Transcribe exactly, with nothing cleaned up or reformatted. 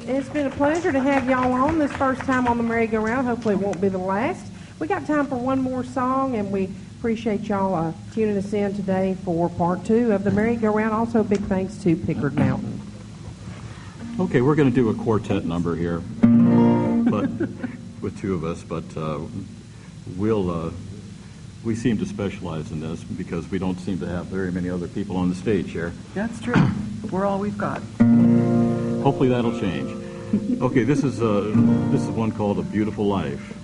It's been a pleasure to have y'all on this first time on the merry-go-round. Hopefully it won't be the last. We got time for one more song, and we appreciate y'all uh, tuning us in today for part two of the merry-go-round. Also, big thanks to Pickard Mountain. Okay, we're going to do a quartet number here, but with two of us, but uh, we'll uh, we seem to specialize in this because we don't seem to have very many other people on the stage here. That's true. We're all we've got. Hopefully that'll change. Okay, this is uh, this is one called A Beautiful Life.